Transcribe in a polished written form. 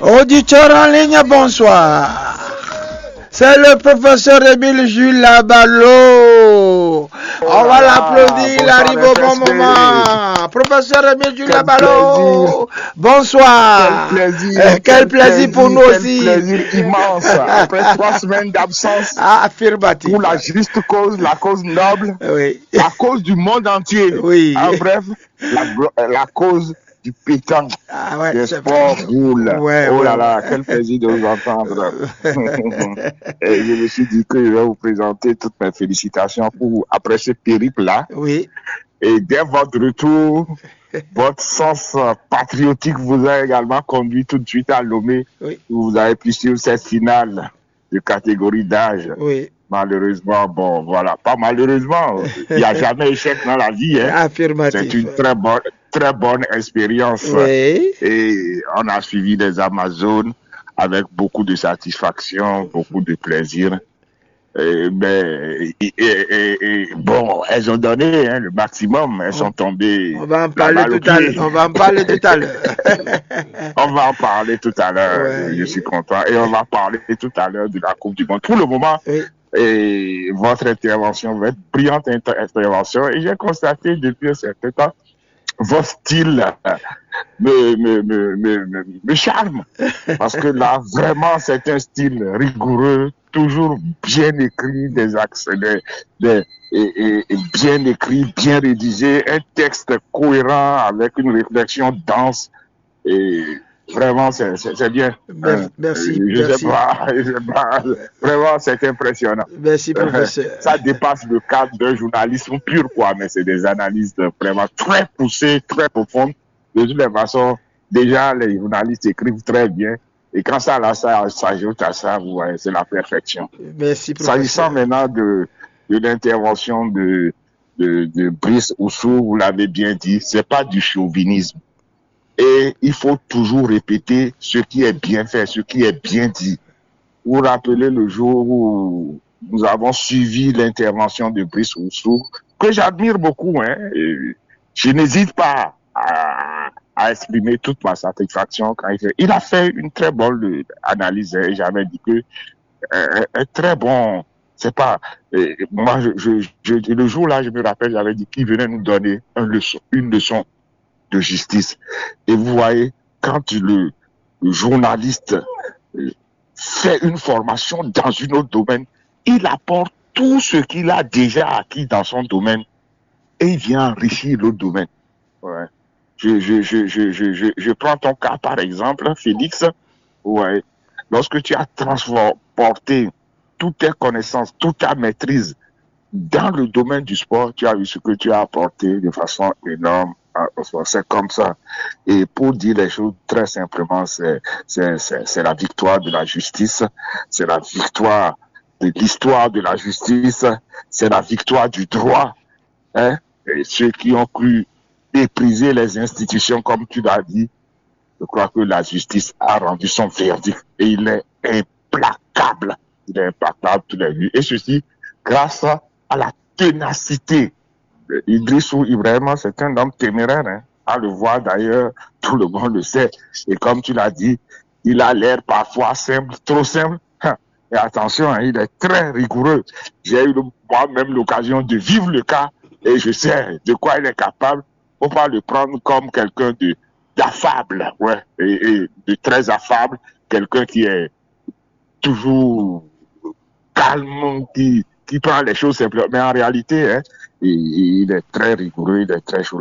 Auditeur en ligne, bonsoir. C'est le professeur Émile Jules Labalo. On va l'applaudir, il arrive au bon moment. Professeur Émile Jules Labalo, bonsoir. Quel plaisir pour nous aussi. Quel plaisir immense. Après 3 semaines d'absence. Affirmatif. Pour la juste cause, la cause noble. Oui. La cause du monde entier. Oui. En bref, la cause du pétanque. Le sport roule. Oh là là, quel plaisir de vous entendre. Et je me suis dit que je vais vous présenter toutes mes félicitations après ce périple-là. Oui. Et dès votre retour, votre sens patriotique vous a également conduit tout de suite à Lomé. Oui. Vous avez pu suivre cette finale de catégorie d'âge. Oui. Malheureusement, bon, voilà, pas malheureusement, il n'y a jamais échec dans la vie. Hein. Affirmatif. C'est une très bonne expérience. Oui. Et on a suivi les Amazones avec beaucoup de satisfaction, beaucoup de plaisir. Bon, elles ont donné le maximum, elles sont tombées. On va en parler tout à l'heure. On va en parler tout à l'heure. On va en parler tout à l'heure. Ouais. Je suis content. Et on va parler tout à l'heure de la Coupe du Monde. Pour le moment, et votre intervention, votre brillante intervention, et j'ai constaté depuis un certain temps, votre style me charme. Parce que là, vraiment, c'est un style rigoureux, toujours bien écrit, des axes, et bien écrit, bien rédigé, un texte cohérent avec une réflexion dense. Et vraiment, c'est bien. Merci. Je sais pas, vraiment, c'est impressionnant. Merci, professeur. Ça dépasse le cadre d'un journalisme pur, quoi, mais c'est des analyses vraiment très poussées, très profondes. De toutes les façons, déjà, les journalistes écrivent très bien. Et quand ça s'ajoute à ça, vous voyez, c'est la perfection. Merci, professeur. S'agissant maintenant de l'intervention de Brice Oussou, vous l'avez bien dit, c'est pas du chauvinisme. Et il faut toujours répéter ce qui est bien fait, ce qui est bien dit. Vous vous rappelez le jour où nous avons suivi l'intervention de Brice Oussou, que j'admire beaucoup, hein. Et je n'hésite pas à exprimer toute ma satisfaction quand il a fait une très bonne analyse. Hein. J'avais dit que un très bon, c'est pas, moi, le jour-là, je me rappelle, j'avais dit qu'il venait nous donner une leçon de justice. Et vous voyez, quand le journaliste fait une formation dans un autre domaine, il apporte tout ce qu'il a déjà acquis dans son domaine et il vient enrichir l'autre domaine. Ouais. Je prends ton cas par exemple, Félix. Ouais. Lorsque tu as transporté toutes tes connaissances, toute ta maîtrise dans le domaine du sport, tu as vu ce que tu as apporté de façon énorme. C'est comme ça. Et pour dire les choses très simplement, c'est la victoire de la justice, c'est la victoire de l'histoire de la justice, c'est la victoire du droit. Hein? Et ceux qui ont cru mépriser les institutions, comme tu l'as dit, je crois que la justice a rendu son verdict et il est implacable. Il est implacable, tu l'as vu. Et ceci grâce à la ténacité. Idrissou Ibrahima, c'est un homme téméraire. Hein. À le voir d'ailleurs, tout le monde le sait. Et comme tu l'as dit, il a l'air parfois simple, trop simple. Et attention, hein, il est très rigoureux. J'ai eu moi-même l'occasion de vivre le cas et je sais de quoi il est capable. Faut pas le prendre comme quelqu'un d'affable, ouais, et de très affable, quelqu'un qui est toujours calme, qui prend les choses simplement. Mais en réalité, hein, il est très rigoureux, il est très chaud.